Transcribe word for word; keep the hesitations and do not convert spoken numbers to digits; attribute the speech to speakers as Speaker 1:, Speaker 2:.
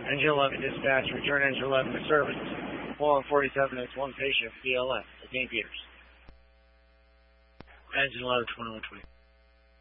Speaker 1: Engine eleven dispatch, return engine eleven to service. four one forty-seven, it's one patient, B L S, Saint Peters. Engine eleven, twenty-one twenty.